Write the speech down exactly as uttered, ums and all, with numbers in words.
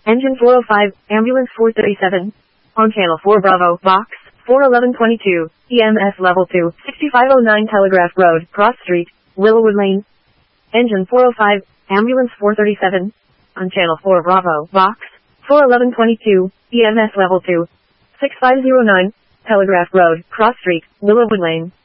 Engine four oh five, Ambulance four thirty-seven. On Channel four Bravo, Box, four eleven twenty-two, E M S Level two, sixty-five oh nine Telegraph Road, Cross Street, Willowwood Lane. Engine four oh five, Ambulance four thirty-seven. On Channel four Bravo, Box, four eleven twenty-two, E M S Level two, sixty-five oh nine, Telegraph Road, Cross Street, Willowwood Lane.